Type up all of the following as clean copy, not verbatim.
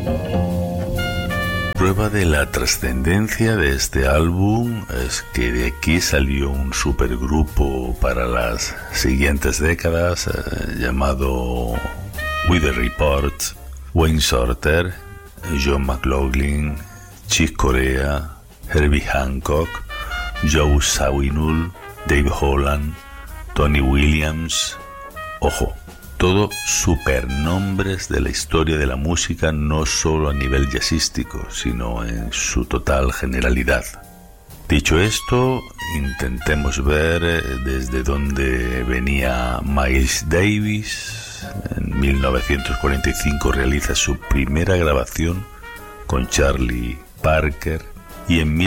Prueba de la trascendencia de este álbum es que de aquí salió un supergrupo para las siguientes décadas llamado Weather Report, Wayne Shorter, John McLaughlin, Chick Corea, Herbie Hancock, Joe Zawinul, Dave Holland, Tony Williams. Ojo, todo supernombres de la historia de la música, no solo a nivel jazzístico, sino en su total generalidad. Dicho esto, intentemos ver desde dónde venía Miles Davis. En 1945 realiza su primera grabación con Charlie Parker y en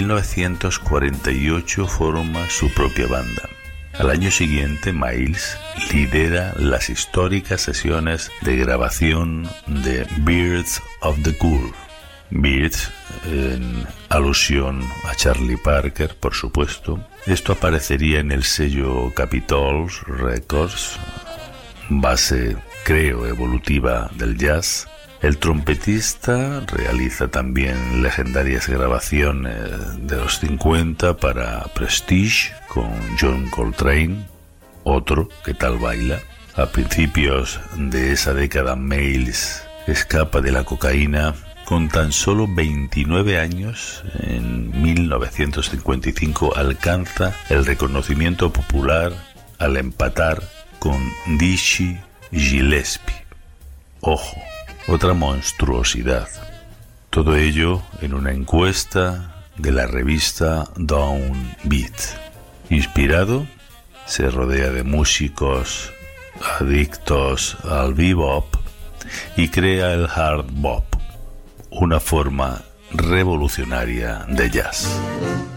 1948 forma su propia banda. Al año siguiente, Miles lidera las históricas sesiones de grabación de Birds of the Curve. Birds, en alusión a Charlie Parker, por supuesto. Esto aparecería en el sello Capitol Records, base, creo, evolutiva del jazz. El trompetista realiza también legendarias grabaciones de los 50 para Prestige con John Coltrane, otro que tal baila. A principios de esa década, Miles escapa de la cocaína. Con tan solo 29 años, en 1955 alcanza el reconocimiento popular al empatar con Dizzy Gillespie. Ojo, otra monstruosidad. Todo ello en una encuesta de la revista Downbeat. Inspirado, se rodea de músicos adictos al bebop y crea el hard bop, una forma revolucionaria de jazz.